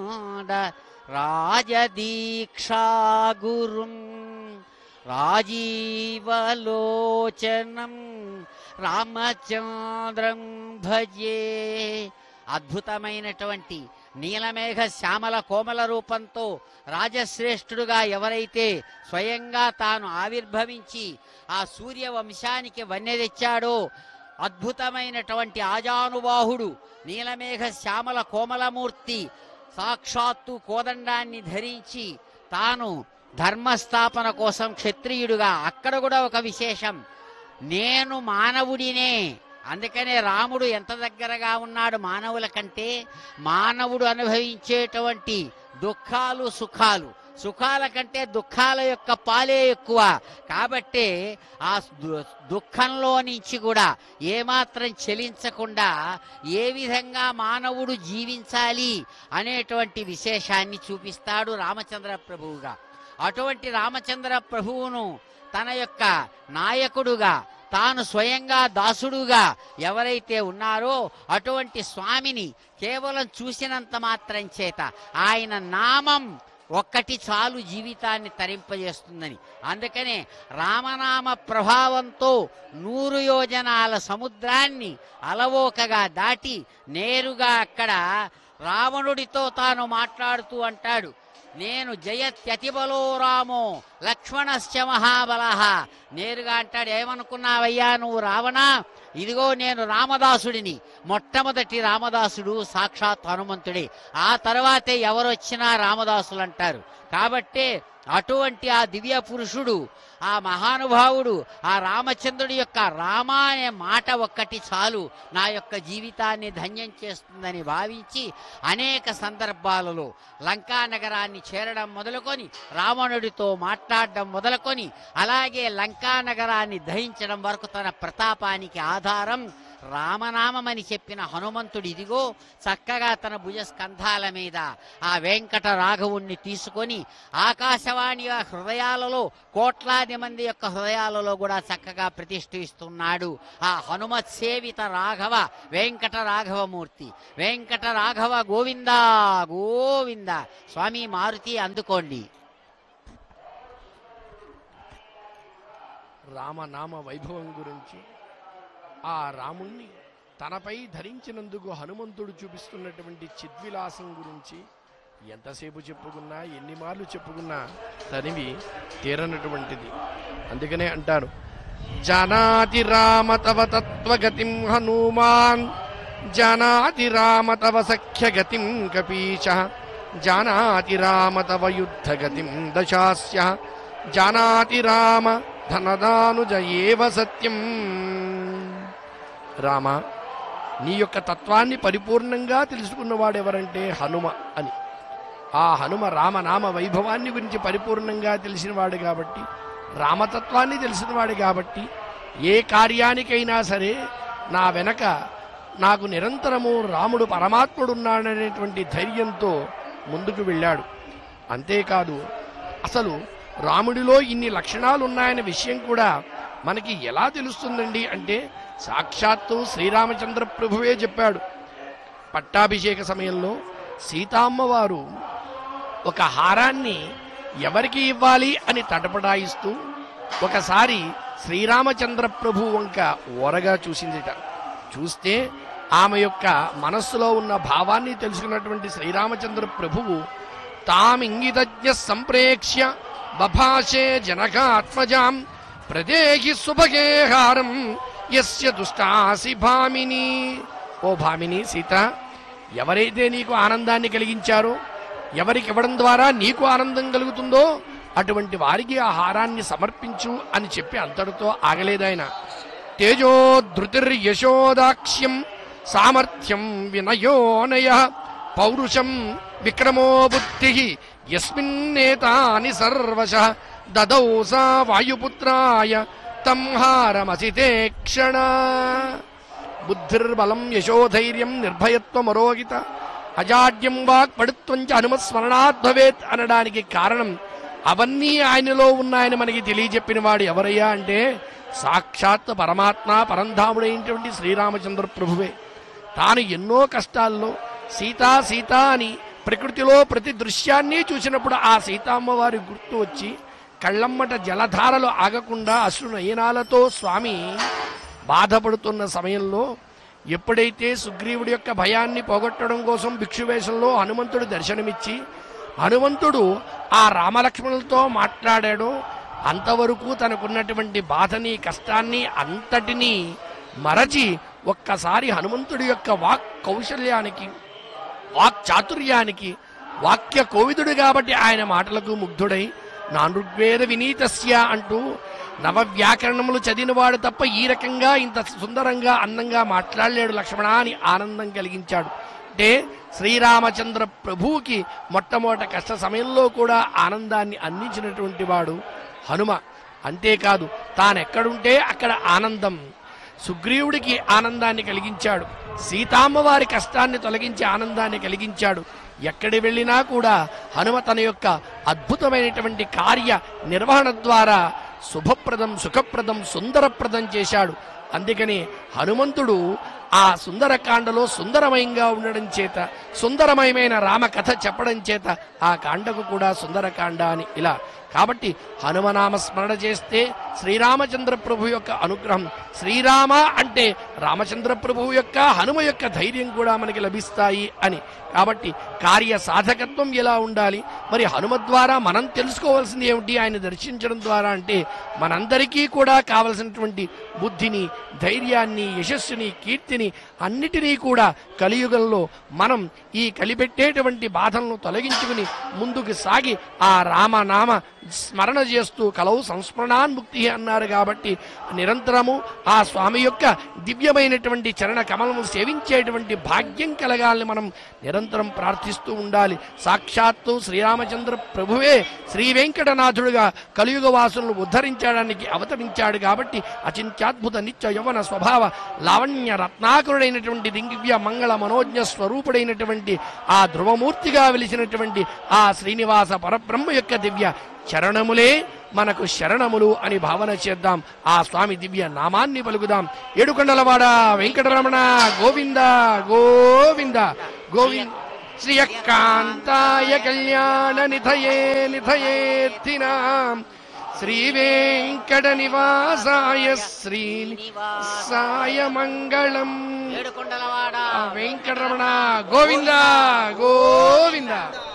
రాజదీక్షా గురుం రాజీవలోచనం రామచంద్రం భజే. అద్భుతమైనటువంటి నీలమేఘ శ్యామల కోమల రూపంతో రాజశ్రేష్ఠుడుగా ఎవరైతే స్వయంగా తాను ఆవిర్భవించి ఆ సూర్యవంశానికి వన్నె తెచ్చాడో అద్భుతమైనటువంటి ఆజానుబాహుడు నీలమేఘ శ్యామల కోమలమూర్తి సాక్షాత్తు కోదండాన్ని ధరించి తాను ధర్మస్థాపన కోసం క్షత్రియుడుగా, అక్కడ కూడా ఒక విశేషం, నేను మానవుడినే. అందుకనే రాముడు ఎంత దగ్గరగా ఉన్నాడు మానవుల కంటే, మానవుడు అనుభవించేటువంటి దుఃఖాలు సుఖాల కంటే దుఃఖాల యొక్క పాలే ఎక్కువ. కాబట్టే ఆ దుఃఖంలో నుంచి కూడా ఏమాత్రం చెలించకుండా ఏ విధంగా మానవుడు జీవించాలి అనేటువంటి విశేషాన్ని చూపిస్తాడు రామచంద్ర ప్రభువుగా. అటువంటి రామచంద్ర ప్రభువును తన యొక్క నాయకుడుగా, తాను స్వయంగా దాసుడుగా ఎవరైతే ఉన్నారో అటువంటి స్వామిని కేవలం చూసినంత మాత్రం చేత ఆయన నామం ఒక్కటి చాలు జీవితాన్ని తరింపజేస్తుందని. అందుకనే రామనామ ప్రభావంతో 100 యోజనాల సముద్రాన్ని అలవోకగా దాటి నేరుగా అక్కడ రావణుడితో తాను మాట్లాడుతూ అంటాడు, నేను జయత్యతిబలో రామో లక్ష్మణశ్చ మహాబలః. నేరుగా అంటాడు, ఏమనుకున్నావయ్యా నువ్వు రావణ, ఇదిగో నేను రామదాసుడిని. మొట్టమొదటి రామదాసుడు సాక్షాత్ హనుమంతుడే, ఆ తర్వాతే ఎవరొచ్చినా రామదాసులు అంటారు. కాబట్టే అటువంటి ఆ దివ్య పురుషుడు, ఆ మహానుభావుడు, ఆ రామచంద్రుడి యొక్క రామ అనే మాట ఒక్కటి చాలు నా యొక్క జీవితాన్ని ధన్యం చేస్తుందని భావించి అనేక సందర్భాలలో లంకా నగరాన్ని చేరడం మొదలుకొని, రావణుడితో మాట్లాడడం మొదలుకొని, అలాగే లంకా నగరాన్ని దహించడం వరకు తన ప్రతాపానికి ఆధారం రామనామమని చెప్పిన హనుమంతుడు ఇదిగో చక్కగా తన భుజస్కంధాల మీద ఆ వెంకట రాఘవుణ్ణి తీసుకొని ఆకాశవాణి హృదయాలలో, కోట్లాది మంది యొక్క హృదయాలలో కూడా చక్కగా ప్రతిష్ఠిస్తున్నాడు. ఆ హనుమత్ సేవిత రాఘవ వెంకట రాఘవమూర్తి. వెంకట రాఘవ గోవింద గోవింద. స్వామి మారుతి అందుకోండి. రామనామ వైభవం గురించి, ఆ రాముణ్ణి తనపై ధరించినందుకు హనుమంతుడు చూపిస్తున్నటువంటి చిద్విలాసం గురించి ఎంతసేపు చెప్పుకున్నా, ఎన్ని మార్లు చెప్పుకున్నా తనివి తీరనటువంటిది. అందుకనే అంటారు, జానాతి రామ తవ తత్వగతిం హనుమాన్, జానాతి రామ తవ సఖ్యగతిం కపీశః, జానాతి రామ తవ యుద్ధగతిం దశాస్య, జానాతి రామ ధనదానుజ ఏవ సత్యం. రామ, నీ యొక్క తత్వాన్ని పరిపూర్ణంగా తెలుసుకున్నవాడెవరంటే హనుమ అని. ఆ హనుమ రామనామ వైభవాన్ని గురించి పరిపూర్ణంగా తెలిసినవాడు కాబట్టి, రామతత్వాన్ని తెలిసినవాడు కాబట్టి, ఏ కార్యానికైనా సరే నా వెనక నాకు నిరంతరము రాముడు పరమాత్ముడున్నాడనేటువంటి ధైర్యంతో ముందుకు వెళ్ళాడు. అంతేకాదు, అసలు రాముడిలో ఇన్ని లక్షణాలు ఉన్నాయనే విషయం కూడా మనకి ఎలా తెలుస్తుందండి అంటే, సాక్షాత్తు శ్రీరామచంద్ర ప్రభువే చెప్పాడు. పట్టాభిషేక సమయంలో సీతామ్మవారు ఒక హారాన్ని ఎవరికి ఇవ్వాలి అని తటపడాయిస్తూ ఒకసారి శ్రీరామచంద్ర ప్రభు వంక ఓరగా చూసిందిట. చూస్తే ఆమె యొక్క మనస్సులో ఉన్న భావాన్ని తెలుసుకున్నటువంటి శ్రీరామచంద్ర ప్రభువు తామింగితజ్ఞ సంప్రేక్ష్య బభాషే జనకాత్మజాం ప్రదేహి సుభగే హారం యస్య దుష్టాసి భామిని. ఓ భామిని సీత, ఎవరైతే నీకు ఆనందాన్ని కలిగించారో, ఎవరికి ఇవ్వడం ద్వారా నీకు ఆనందం కలుగుతుందో అటువంటి వారికి ఆ హారాన్ని సమర్పించు అని చెప్పి అంతటితో ఆగలేదాయన. తేజోధృతిర్యశోదాక్ష్యం సామర్థ్యం వినయోనయ పౌరుషం విక్రమో బుద్ధి యస్మిన్నేతాని సర్వశః దదౌ సా వాయుపుత్రాయ తం హారమసితే క్షణ. బుద్ధిర్బలం యశోధైర్యం నిర్భయత్వమరోగిత అజాడ్యం వాక్ పడుత్వం చ హనుమస్మరణాత్ భవేత్ అనడానికి కారణం అవన్నీ ఆయనలో ఉన్నాయని మనకి తెలియజెప్పిన వాడు ఎవరయ్యా అంటే సాక్షాత్ పరమాత్మ పరంధాముడైనటువంటి శ్రీరామచంద్ర ప్రభువే. తాను ఎన్నో కష్టాల్లో సీతా సీతా అని ప్రకృతిలో ప్రతి దృశ్యాన్ని చూసినప్పుడు ఆ సీతామ్మవారి గుర్తు వచ్చి కళ్ళమ్మట జలధారలు ఆగకుండా అశ్రు నయనాలతో స్వామి బాధపడుతున్న సమయంలో ఎప్పుడైతే సుగ్రీవుడి యొక్క భయాన్ని పోగొట్టడం కోసం భిక్షువేషంలో హనుమంతుడు దర్శనమిచ్చి హనుమంతుడు ఆ రామలక్ష్మణులతో మాట్లాడాడో అంతవరకు తనకున్నటువంటి బాధని కష్టాన్ని అంతటినీ మరచి ఒక్కసారి హనుమంతుడి యొక్క వాక్ కౌశల్యానికి వాక్ చాతుర్యానికి వాక్య కోవిదుడు కాబట్టి ఆయన మాటలకు ముగ్ధుడై నానృగ్వేద వినీతస్య అంటూ నవవ్యాకరణములు చదివినవాడు తప్ప ఈ రకంగా ఇంత సుందరంగా అందంగా మాట్లాడలేడు లక్ష్మణ అని ఆనందం కలిగించాడు. అంటే శ్రీరామచంద్ర ప్రభువుకి మొట్టమొదట కష్ట సమయంలో కూడా ఆనందాన్ని అందించినటువంటి వాడు హనుమ. అంతేకాదు తానెక్కడుంటే అక్కడ ఆనందం. సుగ్రీవుడికి ఆనందాన్ని కలిగించాడు, సీతామ్మవారి కష్టాన్ని తొలగించి ఆనందాన్ని కలిగించాడు. ఎక్కడి వెళ్ళినా కూడా హనుమ తన యొక్క అద్భుతమైనటువంటి కార్య నిర్వహణ ద్వారా శుభప్రదం సుఖప్రదం సుందరప్రదం చేశాడు. అందుకని హనుమంతుడు ఆ సుందరకాండలో సుందరమయంగా ఉండడం చేత సుందరమయమైన రామకథ చెప్పడం చేత ఆ కాండకు కూడా సుందరకాండ అని ఇలా. కాబట్టి హనుమనామ స్మరణ చేస్తే శ్రీరామచంద్ర ప్రభు యొక్క అనుగ్రహం, శ్రీరామ అంటే రామచంద్ర ప్రభువు యొక్క హనుమ యొక్క ధైర్యం కూడా మనకి లభిస్తాయి అని. కాబట్టి కార్య సాధకత్వం ఎలా ఉండాలి, మరి హనుమ ద్వారా మనం తెలుసుకోవాల్సింది ఏమిటి ఆయన దర్శించడం ద్వారా అంటే మనందరికీ కూడా కావలసినటువంటి బుద్ధిని ధైర్యాన్ని యశస్సుని కీర్తిని అన్నిటినీ కూడా కలియుగంలో మనం ఈ కలిపెట్టేటువంటి బాధలను తొలగించుకుని ముందుకు సాగి ఆ రామనామ స్మరణ చేస్తూ కలవు సంస్మరణాన్ముక్తి అన్నారు. కాబట్టి నిరంతరము ఆ స్వామి యొక్క దివ్యమైనటువంటి చరణ కమలము సేవించేటువంటి భాగ్యం కలగాలని మనం నిరంతరం ప్రార్థిస్తూ ఉండాలి. సాక్షాత్తు శ్రీరామచంద్ర ప్రభువే శ్రీ వెంకటనాథుడుగా కలియుగ వాసులను ఉద్ధరించడానికి అవతరించాడు. కాబట్టి అచింత్యాద్భుత నిత్య యవన స్వభావ లావణ్య రత్నాకరుడైనటువంటి దివ్య మంగళ మనోజ్ఞ స్వరూపుడైనటువంటి ఆ ధ్రువమూర్తిగా వెలిసినటువంటి ఆ శ్రీనివాస పరబ్రహ్మ యొక్క దివ్య చరణములే మనకు శరణములు అని భావన చేద్దాం. ఆ స్వామి దివ్య నామాన్ని పలుకుదాం. ఏడుకొండలవాడ వెంకటరమణ గోవింద గోవింద గోవింద. శ్రీయకాంతాయ కళ్యాణ నిధయే నిధయేత్తినాం శ్రీ వెంకట నివాసాయ శ్రీనివాసాయ మంగళం. ఏడుకొండలవాడ వెంకటరమణ గోవింద గోవింద.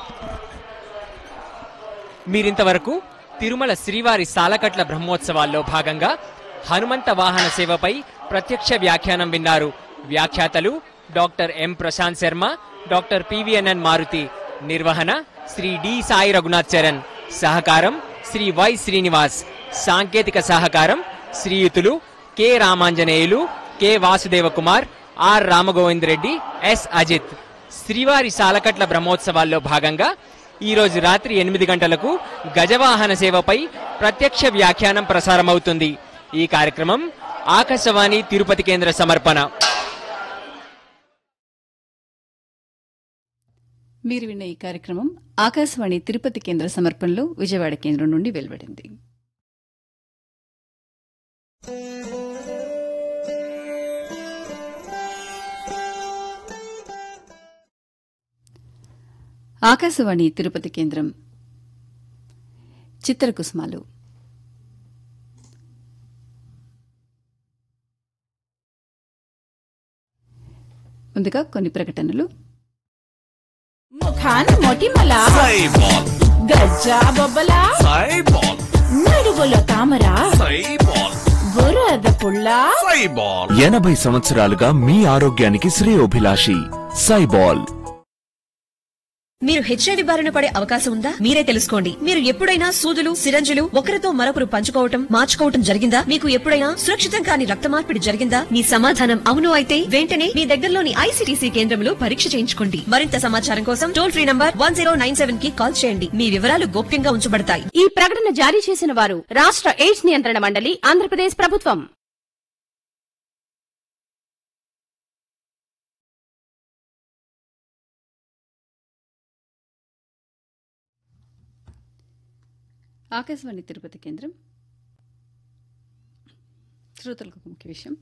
మీరింతవరకు తిరుమల శ్రీవారి సాలకట్ల బ్రహ్మోత్సవాల్లో భాగంగా హనుమంత వాహన సేవపై ప్రత్యక్ష వ్యాఖ్యానం విన్నారు. వ్యాఖ్యాతలు doctor M Prashanth Sharma, doctor PVNN Maruti. నిర్వహణ శ్రీ డి సాయి రఘునాథ్ చరణ్. సహకారం శ్రీ వై శ్రీనివాస్. సాంకేతిక సహకారం శ్రీయుతులు K Ramanjaneyulu, K Vasudeva Kumar, are Ramagovind Reddy, yes Ajit. శ్రీవారి సాలకట్ల బ్రహ్మోత్సవాల్లో భాగంగా ఈ రోజు రాత్రి 8 గంటలకు గజవాహన సేవపై ప్రత్యక్ష వ్యాఖ్యానం ప్రసారమవుతుంది. ఈ కార్యక్రమం ఆకాశవాణి తిరుపతి కేంద్ర సమర్పణ. మీరు విన్న ఈ కార్యక్రమం ఆకాశవాణి తిరుపతి కేంద్ర సమర్పణలో విజయవాడ కేంద్రం నుండి వెలువడింది. ఆకాశవాణి తిరుపతి కేంద్రం చిత్రకుసుమాలు. ముందుగా కొన్ని ప్రకటనలు. ముఖాన్ మొటిమల సైబాల్, గజ్జా బొబ్బల సైబాల్, నడుగుల తామర సైబాల్, బురద పుల్ల సైబాల్. 80 సంవత్సరాలుగా మీ ఆరోగ్యానికి శ్రేయోభిలాషి సైబాల్. మీరు హెచ్ఐవి బారిన పడే అవకాశం ఉందా? మీరే తెలుసుకోండి. మీరు ఎప్పుడైనా సూదులు సిరంజులు ఒకరితో మరొకరు పంచుకోవటం మార్చుకోవటం జరిగిందా? మీకు ఎప్పుడైనా సురక్షితం కాని రక్త మార్పిడి జరిగిందా? మీ సమాధానం అవును అయితే వెంటనే మీ దగ్గరలోని ఐసీటీసీ కేంద్రంలో పరీక్ష చేయించుకోండి. మరింత సమాచారం కోసం టోల్ ఫ్రీ నంబర్ 1097 కి కాల్ చేయండి. మీ వివరాలు గోప్యంగా ఉంచబడతాయి. ఈ ప్రకటన జారీ చేసిన వారు రాష్ట్ర ఎయిడ్స్ నియంత్రణ మండలి, ఆంధ్రప్రదేశ్ ప్రభుత్వం. ఆకాశవాణి తిరుపతి కేంద్రం. శ్రోతలకు ముఖ్య విషయం.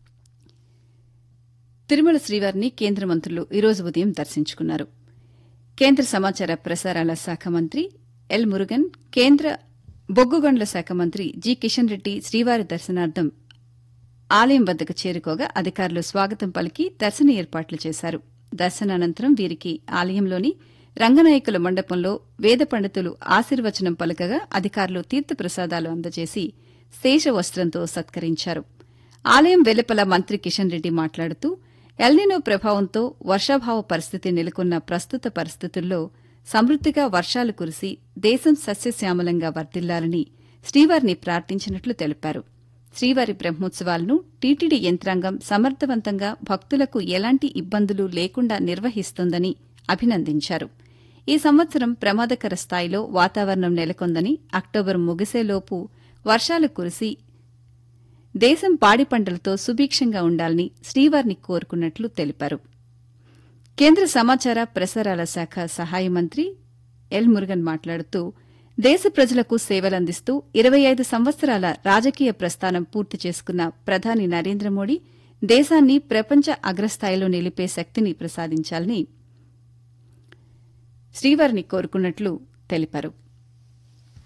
తిరుమల శ్రీవారిని కేంద్ర మంత్రులు ఈరోజు ఉదయం దర్శించుకున్నారు. కేంద్ర సమాచార ప్రసారాల శాఖ మంత్రి ఎల్ మురుగన్, కేంద్ర బొగ్గు గనుల శాఖ మంత్రి జి కిషన్ రెడ్డి శ్రీవారి దర్శనార్థం ఆలయం వద్దకు చేరుకోగా అధికారులు స్వాగతం పలికి దర్శన ఏర్పాట్లు చేశారు. దర్శనానంతరం వీరికి ఆలయంలోని రంగనాయకుల మండపంలో వేద పండితులు ఆశీర్వచనం పలకగా అధికారులు తీర్థప్రసాదాలు అందజేసి శేషవస్త్రంతో సత్కరించారు. ఆలయం వెలుపల మంత్రి కిషన్ రెడ్డి మాట్లాడుతూ ఎల్నినో ప్రభావంతో వర్షాభావ పరిస్థితి నెలకొన్న ప్రస్తుత పరిస్థితుల్లో సమృద్దిగా వర్షాలు కురిసి దేశం సస్యశ్యామలంగా వర్ధిల్లాలని శ్రీవారిని ప్రార్థించినట్లు తెలిపారు. శ్రీవారి బ్రహ్మోత్సవాలను టీటీడీ యంత్రాంగం సమర్థవంతంగా భక్తులకు ఎలాంటి ఇబ్బందులు లేకుండా నిర్వహిస్తోందని అభినందించారు. ఈ సంవత్సరం ప్రమాదకర స్థాయిలో వాతావరణం నెలకొందని, అక్టోబర్ ముగిసేలోపు వర్షాలు కురిసి దేశం పాడి పంటలతో సుభిక్షంగా ఉండాలని శ్రీవారిని కోరుకున్నట్లు తెలిపారు. కేంద్ర సమాచార ప్రసారాల శాఖ సహాయ మంత్రి ఎల్ మురుగన్ మాట్లాడుతూ దేశ ప్రజలకు సేవలందిస్తూ 25 సంవత్సరాల రాజకీయ ప్రస్థానం పూర్తి చేసుకున్న ప్రధాని నరేంద్ర మోడీ దేశాన్ని ప్రపంచ అగ్రస్థాయిలో నిలిపే శక్తిని ప్రసాదించాలని శ్రీవారిని కోరుకున్నట్లు తెలిపారు.